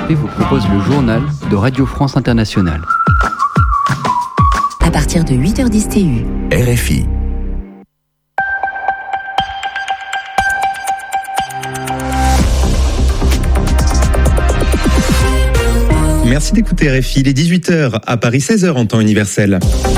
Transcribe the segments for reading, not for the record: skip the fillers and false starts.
RFP vous propose le journal de Radio France Internationale. À partir de 8h10 TU. RFI. Merci d'écouter RFI. Il est 18h à Paris, 16h en temps universel.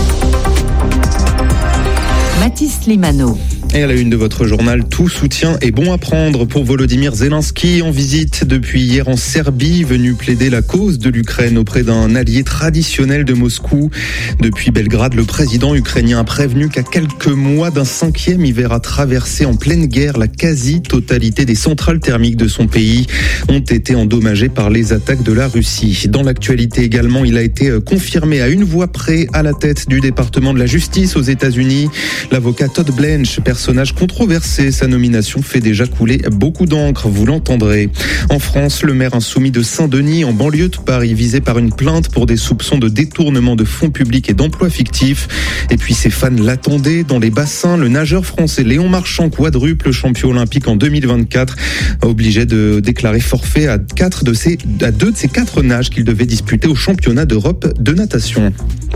Mathis Limano. Et à la une de votre journal, tout soutien est bon à prendre pour Volodymyr Zelensky en visite depuis hier en Serbie, venu plaider la cause de l'Ukraine auprès d'un allié traditionnel de Moscou. Depuis Belgrade, le président ukrainien a prévenu qu'à quelques mois d'un 5e hiver à traverser en pleine guerre, la quasi-totalité des centrales thermiques de son pays ont été endommagées par les attaques de la Russie. Dans l'actualité également, il a été confirmé à une voix près à la tête du département de la justice aux États-Unis. L'avocat Todd Blanche, personnage controversé, sa nomination fait déjà couler beaucoup d'encre, vous l'entendrez. En France, le maire insoumis de Saint-Denis, en banlieue de Paris, visé par une plainte pour des soupçons de détournement de fonds publics et d'emplois fictifs. Et puis ses fans l'attendaient dans les bassins. Le nageur français Léon Marchand, quadruple champion olympique en 2024, obligé de déclarer forfait à deux de ses 4 nages qu'il devait disputer au championnat d'Europe de natation.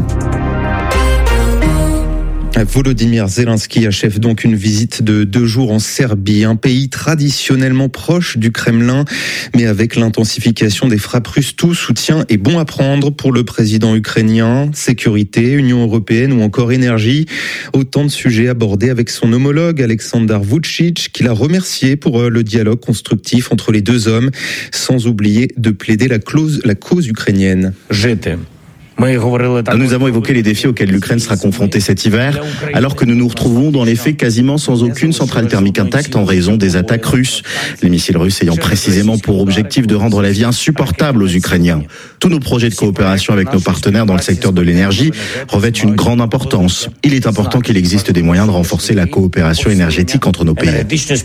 Volodymyr Zelensky achève donc une visite de 2 jours en Serbie, un pays traditionnellement proche du Kremlin, mais avec l'intensification des frappes russes, tout soutien est bon à prendre pour le président ukrainien. Sécurité, Union européenne ou encore énergie, autant de sujets abordés avec son homologue Alexander Vučić, qu'il a remercié pour le dialogue constructif entre les deux hommes, sans oublier de plaider la cause ukrainienne. Nous avons évoqué les défis auxquels l'Ukraine sera confrontée cet hiver, alors que nous nous retrouvons dans les faits quasiment sans aucune centrale thermique intacte en raison des attaques russes. Les missiles russes ayant précisément pour objectif de rendre la vie insupportable aux Ukrainiens. Tous nos projets de coopération avec nos partenaires dans le secteur de l'énergie revêtent une grande importance. Il est important qu'il existe des moyens de renforcer la coopération énergétique entre nos pays.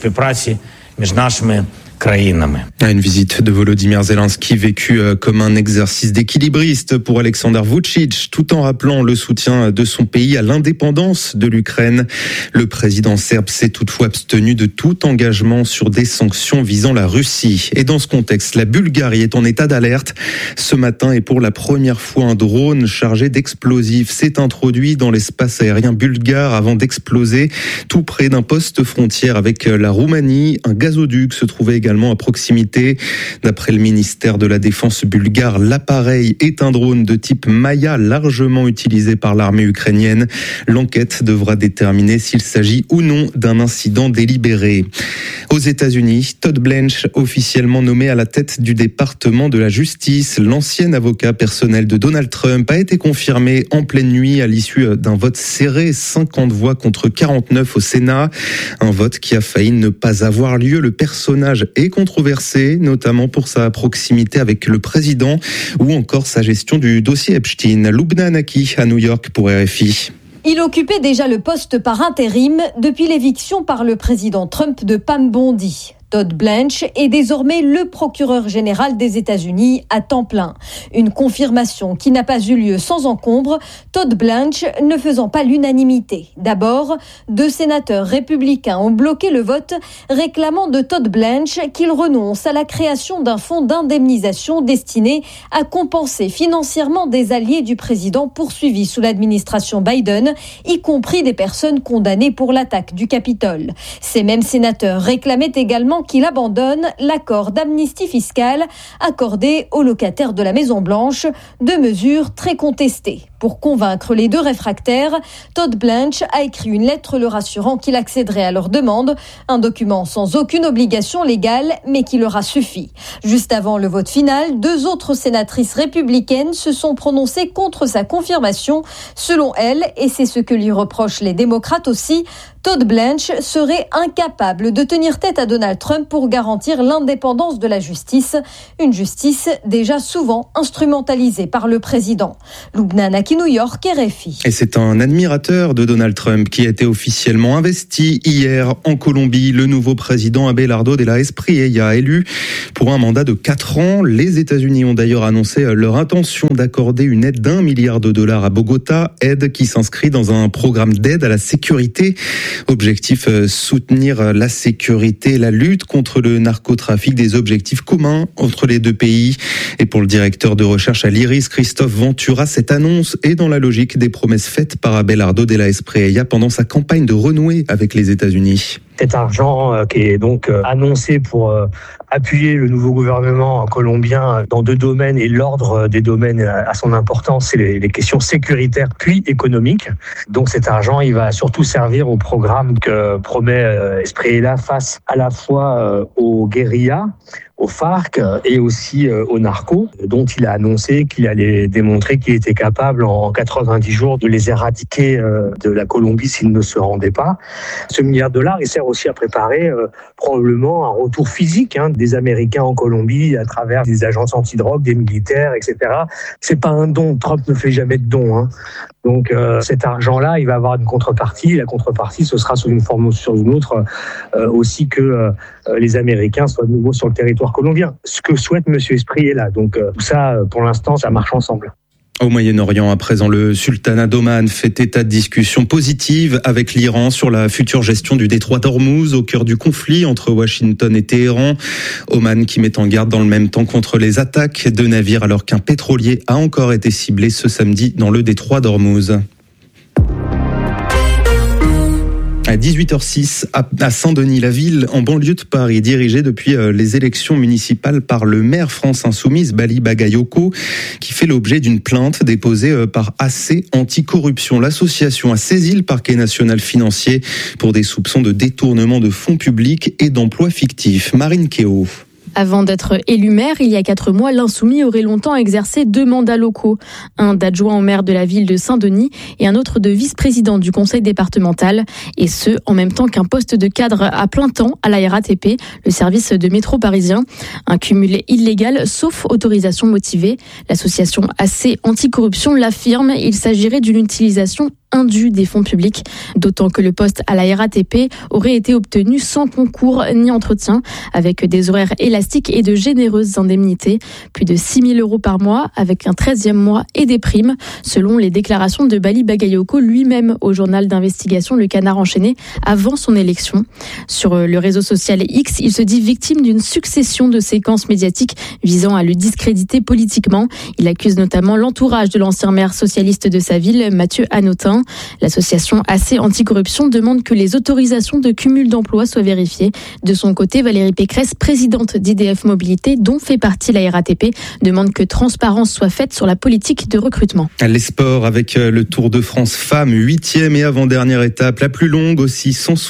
Une visite de Volodymyr Zelensky vécue comme un exercice d'équilibriste pour Alexander Vučić, tout en rappelant le soutien de son pays à l'indépendance de l'Ukraine. Le président serbe s'est toutefois abstenu de tout engagement sur des sanctions visant la Russie. Et dans ce contexte, la Bulgarie est en état d'alerte. Ce matin, et pour la première fois, un drone chargé d'explosifs s'est introduit dans l'espace aérien bulgare avant d'exploser tout près d'un poste frontière avec la Roumanie. Un gazoduc se trouvait également à proximité. D'après le ministère de la Défense bulgare, l'appareil est un drone de type Maya largement utilisé par l'armée ukrainienne. L'enquête devra déterminer s'il s'agit ou non d'un incident délibéré. Aux États-Unis, Todd Blanche, officiellement nommé à la tête du département de la justice, l'ancien avocat personnel de Donald Trump, a été confirmé en pleine nuit à l'issue d'un vote serré, 50 voix contre 49 au Sénat. Un vote qui a failli ne pas avoir lieu. Le personnage est controversé, notamment pour sa proximité avec le président ou encore sa gestion du dossier Epstein. Lubna Anaki à New York pour RFI. Il occupait déjà le poste par intérim depuis l'éviction par le président Trump de Pam Bondi. Todd Blanche est désormais le procureur général des États-Unis à temps plein. Une confirmation qui n'a pas eu lieu sans encombre, Todd Blanche ne faisant pas l'unanimité. D'abord, 2 sénateurs républicains ont bloqué le vote, réclamant de Todd Blanche qu'il renonce à la création d'un fonds d'indemnisation destiné à compenser financièrement des alliés du président poursuivis sous l'administration Biden, y compris des personnes condamnées pour l'attaque du Capitole. Ces mêmes sénateurs réclamaient également qu'il abandonne l'accord d'amnistie fiscale accordé aux locataires de la Maison-Blanche, 2 mesures très contestées. Pour convaincre les 2 réfractaires, Todd Blanche a écrit une lettre leur assurant qu'il accéderait à leur demande, un document sans aucune obligation légale, mais qui leur a suffi. Juste avant le vote final, 2 autres sénatrices républicaines se sont prononcées contre sa confirmation. Selon elles, et c'est ce que lui reprochent les démocrates aussi, Todd Blanche serait incapable de tenir tête à Donald Trump pour garantir l'indépendance de la justice, une justice déjà souvent instrumentalisée par le président. Lubna Anaki BBC New York et RFI. Et c'est un admirateur de Donald Trump qui a été officiellement investi hier en Colombie. Le nouveau président Abelardo de la Espriella, élu pour un mandat de 4 ans. Les États-Unis ont d'ailleurs annoncé leur intention d'accorder une aide d'$1 milliard à Bogota, aide qui s'inscrit dans un programme d'aide à la sécurité. Objectif, soutenir la sécurité, la lutte contre le narcotrafic, des objectifs communs entre les deux pays. Et pour le directeur de recherche à l'IRIS, Christophe Ventura, cette annonce est dans la logique des promesses faites par Abelardo de la Espriella pendant sa campagne de renouer avec les États-Unis. Cet argent qui est donc annoncé pour appuyer le nouveau gouvernement colombien dans 2 domaines, et l'ordre des domaines à son importance, c'est les questions sécuritaires puis économiques. Donc cet argent, il va surtout servir au programme que promet Espriella face à la fois aux guérillas, aux FARC et aussi aux narcos, dont il a annoncé qu'il allait démontrer qu'il était capable en 90 jours de les éradiquer de la Colombie s'ils ne se rendaient pas. Ce $1 milliard, il sert aussi à préparer probablement un retour physique des Américains en Colombie à travers des agences antidrogue, des militaires, etc. C'est pas un don, Trump ne fait jamais de don. Donc cet argent-là, il va avoir une contrepartie. La contrepartie, ce sera sous une forme ou sur une autre aussi que les Américains soient de nouveau sur le territoire colombien. Ce que souhaite M. Espriella. Donc tout ça, pour l'instant, ça marche ensemble. Au Moyen-Orient, à présent, le sultanat d'Oman fait état de discussions positives avec l'Iran sur la future gestion du détroit d'Ormuz, au cœur du conflit entre Washington et Téhéran. Oman qui met en garde dans le même temps contre les attaques de navires, alors qu'un pétrolier a encore été ciblé ce samedi dans le détroit d'Ormuz. À 18h06, à Saint-Denis, la ville en banlieue de Paris, dirigée depuis les élections municipales par le maire France Insoumise, Bali Bagayoko, qui fait l'objet d'une plainte déposée par AC Anticorruption. L'association a saisi le parquet national financier pour des soupçons de détournement de fonds publics et d'emplois fictifs. Marine Kéo. Avant d'être élu maire, il y a 4 mois, l'insoumis aurait longtemps exercé 2 mandats locaux. Un d'adjoint au maire de la ville de Saint-Denis et un autre de vice-président du conseil départemental. Et ce, en même temps qu'un poste de cadre à plein temps à la RATP, le service de métro parisien. Un cumul illégal, sauf autorisation motivée. L'association AC Anticorruption l'affirme, il s'agirait d'une utilisation indue des fonds publics, d'autant que le poste à la RATP aurait été obtenu sans concours ni entretien, avec des horaires élastiques et de généreuses indemnités, plus de 6 000 € par mois, avec un 13e mois et des primes, selon les déclarations de Bali Bagayoko lui-même au journal d'investigation Le Canard enchaîné avant son élection. Sur le réseau social X, il se dit victime d'une succession de séquences médiatiques visant à le discréditer politiquement. Il accuse notamment l'entourage de l'ancien maire socialiste de sa ville, Mathieu Hanotin. L'association AC Anticorruption demande que les autorisations de cumul d'emplois soient vérifiées. De son côté, Valérie Pécresse, présidente d'IDF Mobilité, dont fait partie la RATP, demande que transparence soit faite sur la politique de recrutement. Les sports avec le Tour de France Femmes, 8e et avant-dernière étape, la plus longue aussi,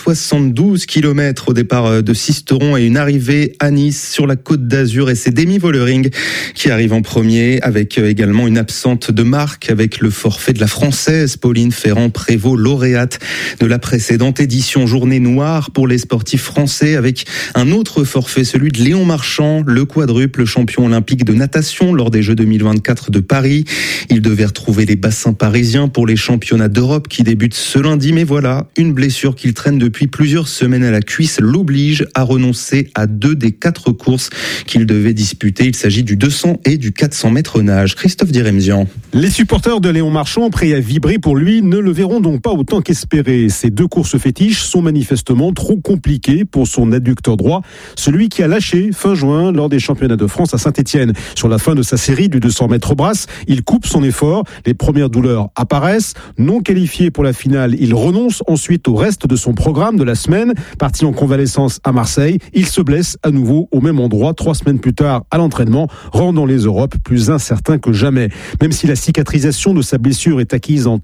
172 km au départ de Sisteron et une arrivée à Nice sur la Côte d'Azur, et c'est Demi Vollering qui arrive en premier, avec également une absente de marque avec le forfait de la Française Pauline Ferrand-Prévot, lauréate de la précédente édition. Journée noire pour les sportifs français avec un autre forfait, celui de Léon Marchand, le quadruple champion olympique de natation lors des Jeux 2024 de Paris. Il devait retrouver les bassins parisiens pour les championnats d'Europe qui débutent ce lundi, mais voilà, une blessure qu'il traîne depuis plusieurs semaines à la cuisse l'oblige à renoncer à 2 des 4 courses qu'il devait disputer. Il s'agit du 200 et du 400 mètres nage. Christophe Diremzian. Les supporters de Léon Marchand, prêts à vibrer pour lui, ne le verront donc pas autant qu'espéré. Ces 2 courses fétiches sont manifestement trop compliquées pour son adducteur droit, celui qui a lâché fin juin lors des championnats de France à Saint-Etienne. Sur la fin de sa série du 200 mètres brasse, il coupe son effort, les premières douleurs apparaissent, non qualifié pour la finale, il renonce ensuite au reste de son programme de la semaine, parti en convalescence à Marseille, il se blesse à nouveau au même endroit 3 semaines plus tard à l'entraînement, rendant les Europes plus incertains que jamais. Même si la cicatrisation de sa blessure est acquise en très grande partie,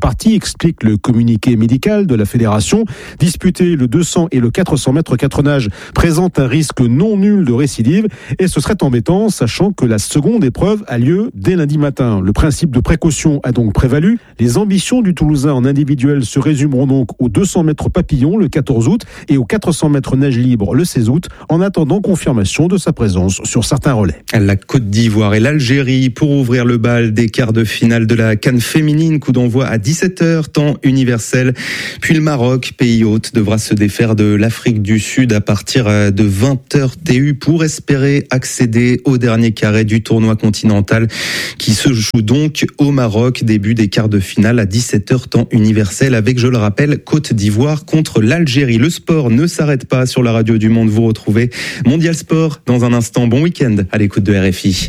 partie, explique le communiqué médical de la fédération. Disputer le 200 et le 400 mètres 4 nages présente un risque non nul de récidive et ce serait embêtant, sachant que la seconde épreuve a lieu dès lundi matin. Le principe de précaution a donc prévalu. Les ambitions du Toulousain en individuel se résumeront donc aux 200 mètres papillon le 14 août et aux 400 mètres nage libre le 16 août, en attendant confirmation de sa présence sur certains relais. La Côte d'Ivoire et l'Algérie pour ouvrir le bal des quarts de finale de la CAN féminine. Coup d'envoi à 17h, temps universel. Puis le Maroc, pays hôte, devra se défaire de l'Afrique du Sud à partir de 20h TU pour espérer accéder au dernier carré du tournoi continental qui se joue donc au Maroc. Début des quarts de finale à 17h, temps universel avec, je le rappelle, Côte d'Ivoire contre l'Algérie. Le sport ne s'arrête pas sur la radio du Monde. Vous retrouvez Mondial Sport dans un instant. Bon week-end à l'écoute de RFI.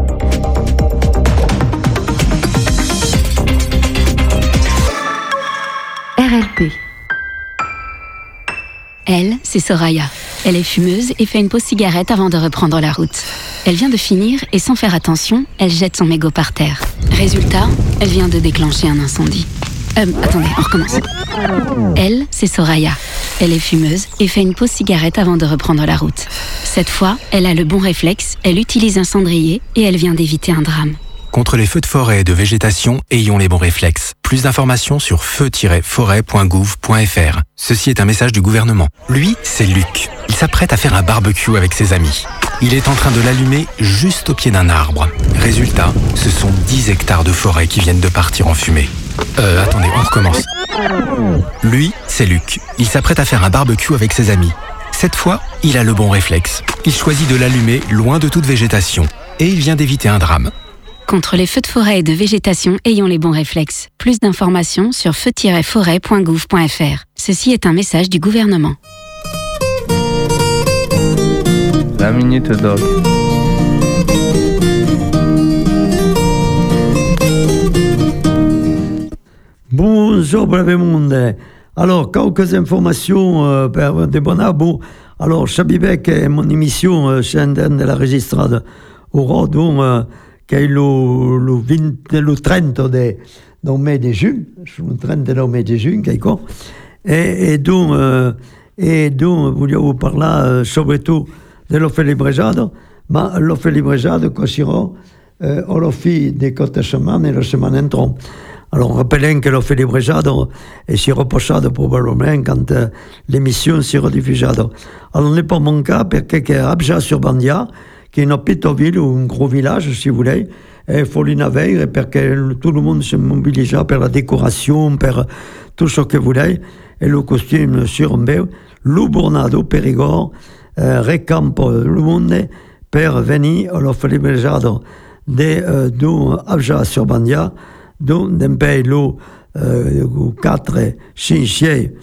RLP. Elle, c'est Soraya. Elle est fumeuse et fait une pause cigarette avant de reprendre la route. Elle vient de finir et sans faire attention, elle jette son mégot par terre. Résultat, elle vient de déclencher un incendie. Attendez, on recommence. Elle, c'est Soraya. Elle est fumeuse et fait une pause cigarette avant de reprendre la route. Cette fois, elle a le bon réflexe, elle utilise un cendrier et elle vient d'éviter un drame. Contre les feux de forêt et de végétation, ayons les bons réflexes. Plus d'informations sur feu-forêt.gouv.fr. Ceci est un message du gouvernement. Lui, c'est Luc. Il s'apprête à faire un barbecue avec ses amis. Il est en train de l'allumer juste au pied d'un arbre. Résultat, ce sont 10 hectares de forêt qui viennent de partir en fumée. Attendez, on recommence. Lui, c'est Luc. Il s'apprête à faire un barbecue avec ses amis. Cette fois, il a le bon réflexe. Il choisit de l'allumer loin de toute végétation. Et il vient d'éviter un drame. Contre les feux de forêt et de végétation, ayons les bons réflexes. Plus d'informations sur feu-forêt.gouv.fr. Ceci est un message du gouvernement. La Minute Dog. Bonjour brave monde. Alors, quelques informations per de Bonabo. Alors, Chabibek è mon émission scendendo della registrata ora che è lo 30 del mese di giugno, sul 30 del mese di giugno, che è e donc vogliamo parlare soprattutto dell'Offelibreggiato, ma l'Offelibreggiato cosirà alla fine di questa settimana e la settimana entrante. Alors, rappelons que l'Offelibreggiato si reposata probabilmente quand l'émission sera diffusata. Alors, ne pas manquer perché che Abja-sur-Bandia, qui est une petite ville ou un gros village, si vous voulez, il faut l'inavere perché tout le monde se mobilise pour la décoration, pour tout ce que vous voulez, et le costume sur un peu. Le Bornado, Périgord, récampe le monde pour venir à l'Offelibreggiato de Abja-sur-Bandia, d'un pays le 4, 5, 6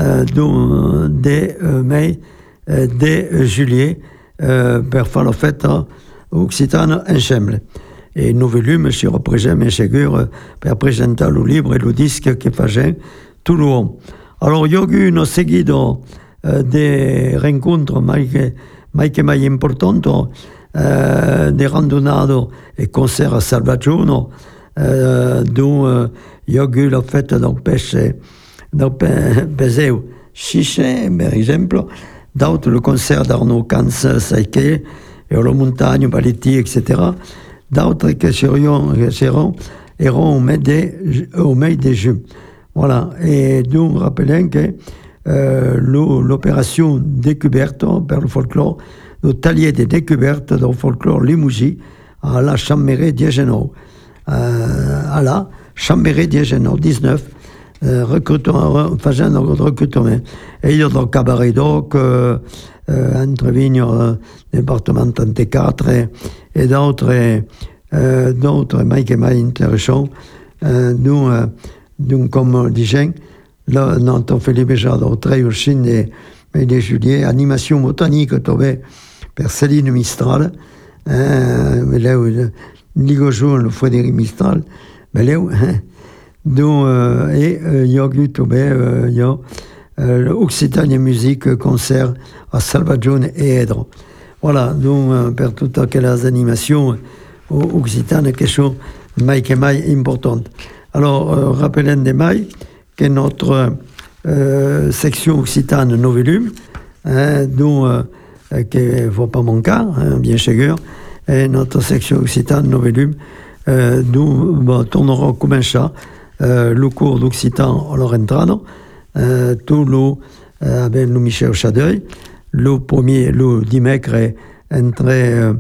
de mai, de juillet, per fare la festa occitana ensemble. E noi volume si rappresenta sicuro per presentare il libro e il disco che facciamo tutto l'uomo. Allora, io ho seguito dei incontri mai importanti, dei randonate e concerti a Salvaggiano, dove io ho la festa del pesce, del peseo Cicè, per esempio, d'autres le concert d'Arnaud Kans, Saïké, et la montagne, Baliti, etc. D'autres qui seront au mai de juin. Voilà. Et donc, rappelons que l'opération découverte per le folklore, le talier de découverte del folklore Limousin à la Chambéry d'Agenor. À la Chambéry d'Agenor, 19. Facendo recrutement. E io do cabaret doc, entre Vignes, département 34, et d'autres mai intéressants. Donc, comme disais, là, notre Offelibreggiato au 3 au 5 de juillet, animation botanique, tombée per Céline Mistral, Ligo Jour, le Frédéric Mistral, mais là, donc, io ho avuto l'Occitania Musique concert à Salvaggione et Edro. Voilà, donc per toutes quelles animations occitanes qui sont mai importantes. Alors, rappelons des mailles que notre section occitane Novelum, dont qui ne vaut pas mon cas, bien sûr, et notre section occitane Novelum, d'où tournera comme un chat le cours d'occitan Lorentrano, tout le Michel Chadeuil, le premier, le dimètre, entre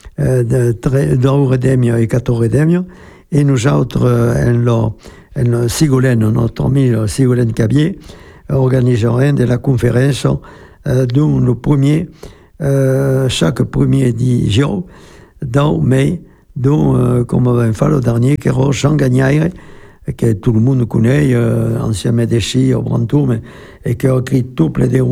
d'Auredemio et 14 et nous autres, en Sigolène, notre ami Sigolène Cabier, organiserons de la conférence dont le premier, chaque premier 10 jours, dans mai, dont, comme on va faire le dernier, qui est Jean Gagnaire, que tout le monde connaît, ancien médecin au Brantour, et qui a écrit tout plein de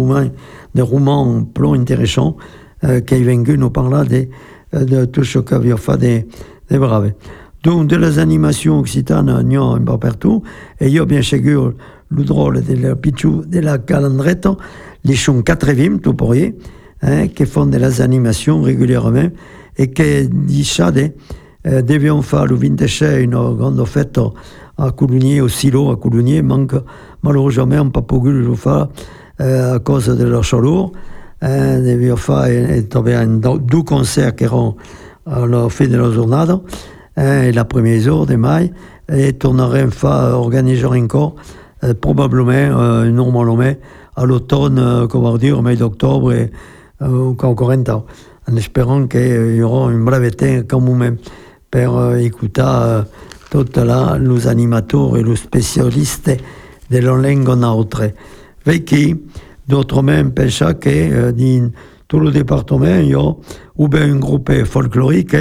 romans plutôt intéressants, qui est venu nous parler de tout ce qu'il a fait des braves. Donc, de les animations occitanes, il y a un peu partout, et il y a bien sûr le drôle de la calendrette, les chants 80, tout pour y, qui font des animations régulièrement, et qui disent devions faire le 26 une grande fête à Coulugny, au silo à Coulugny, manque malheureusement on n'a pas pu le faire à cause de leur chaleur. Devions faire deux concerts qui seront à la fin de la journée, et la première jour de mai, et tournerons organiser encore probablement normalement à l'automne, comment dire, au mois d'octobre et encore un temps, en espérant qu'il y aura une brève temps quand même pour écouter tous les animateurs et les spécialistes de la langue autre. Qui d'autres même pensent que dans tout le département, il y a ou bien un groupe folklorique,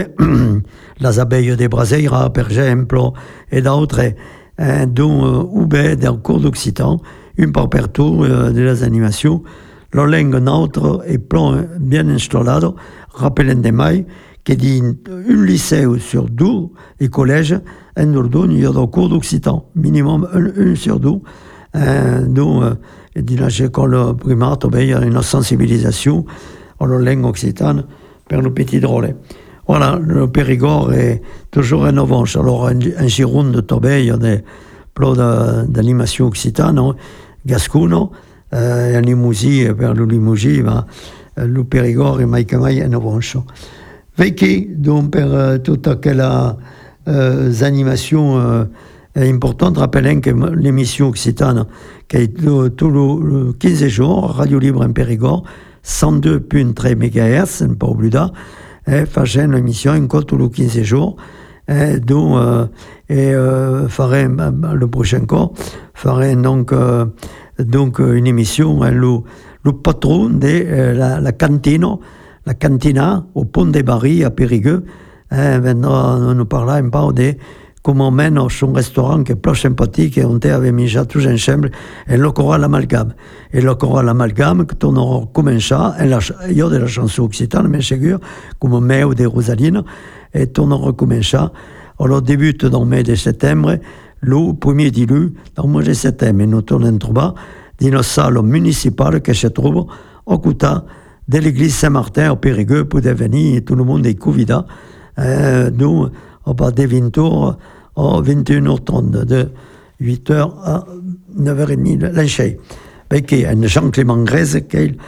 les abeilles de Braseira, par exemple, et d'autres, dont ou bien dans le cours d'occitan, une par partout des animations. La langue neutre est bien installée, rappelons des mailles, qui dit un lycée sur 2 et collège, en Dordogne, il y a des cours d'occitan, minimum un sur 2. Dans l'école primaire, il y a une sensibilisation à la langue occitane pour le petit drôle. Voilà, le Périgord est toujours en avance. Alors, en Gironde, il y a des plans d'animation occitane, Gascono, en Limousin, vers le Limousin, le Périgord et Maïkamaï en avance. Vécu, donc, pour toutes les animations importantes, rappelons que l'émission occitane, qui est tout le 15 jours, Radio Libre en Périgord, 102.3 MHz, pas oublié, faisait une émission encore tous les 15 jours, dont ferait le prochain cours, ferait donc une émission, le patron de la cantina au Pont des Barils à Périgueux, on nous parla un peu de comment mène son restaurant qui est plus sympathique et on avait mis tous ensemble et le choral amalgame. Et le choral amalgame, que on aura commencé, il y a de la chanson occitane, mais sûr, comme Méo de Rosaline, et on aura commencé. Alors, débute dans le mois de septembre, le premier dilu, dans le mois de septembre, nous tournons dans une salle municipale qui se trouve au côté de l'église Saint-Martin au Périgueux pour devenir tout le monde est convidat. Nous, on va de 20h à 21h30, de 8h à 9h30, l'enchée. Avec Jean-Clément Grèze, qui est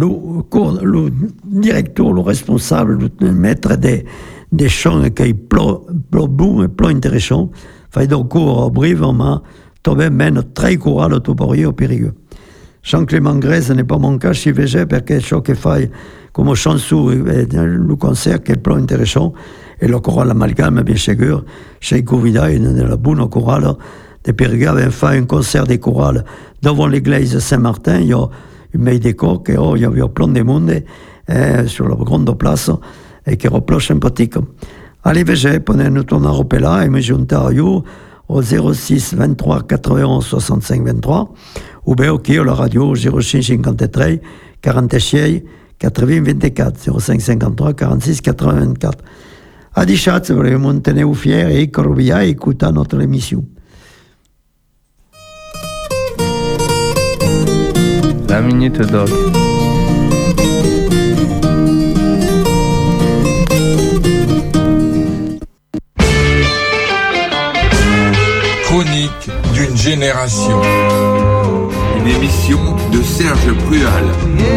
le directeur, le responsable, le maître des chants, qui est plus bon et plus intéressant. Fait donc, au Brive, on m'a trouvé même très courant tout pour au Périgueux. Jean-Clément Grèze n'est pas mon cas, je suis végé, parce que ce qu'il fait comme chanson, le concert qui est plus intéressant, et le choral amalgame, bien sûr, chez Covida, il y a la bonne chorale de Périgueux, avait fait un concert de chorale devant l'église Saint-Martin, il y a une meille décor, il y avait plein de monde sur la grande place, et qui est plus sympathique. Allez, végé, prenez nous tourner à là, et me junter à vous au 06 23 91 65 23, ou bien ok, la radio 06 53 46 80 24, 05 53 46 84. A dichat, voulez-vous tenir fier et corvia et écouter notre émission. La minute doc. Chronique Génération. Une émission de Serge Prual.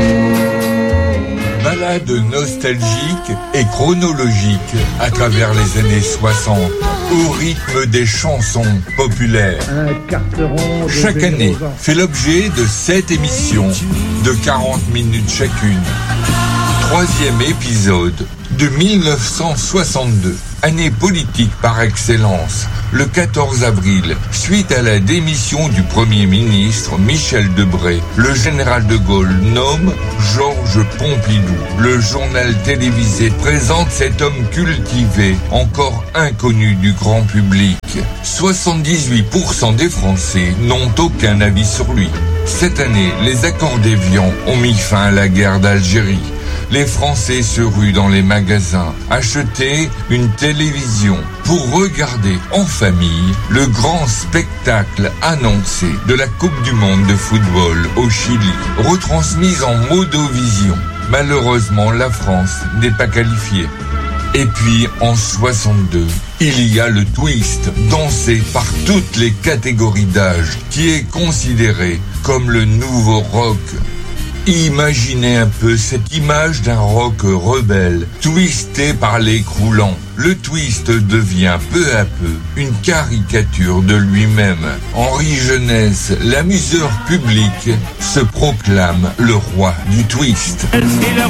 Balade nostalgique et chronologique à travers les années 60, au rythme des chansons populaires. Chaque année fait l'objet de 7 émissions de 40 minutes chacune. 3e épisode de 1962, année politique par excellence. Le 14 avril, suite à la démission du Premier ministre Michel Debré, le général de Gaulle nomme Georges Pompidou. Le journal télévisé présente cet homme cultivé, encore inconnu du grand public. 78% des Français n'ont aucun avis sur lui. Cette année, les accords d'Évian ont mis fin à la guerre d'Algérie. Les Français se ruent dans les magasins, acheter une télévision pour regarder en famille le grand spectacle annoncé de la Coupe du Monde de football au Chili, retransmise en modovision. Malheureusement, la France n'est pas qualifiée. Et puis, en 62, il y a le twist, dansé par toutes les catégories d'âge, qui est considéré comme le nouveau rock. Imaginez un peu cette image d'un rock rebelle, twisté par les croulants. Le twist devient peu à peu une caricature de lui-même. Henri Jeunesse, l'amuseur public, se proclame le roi du twist.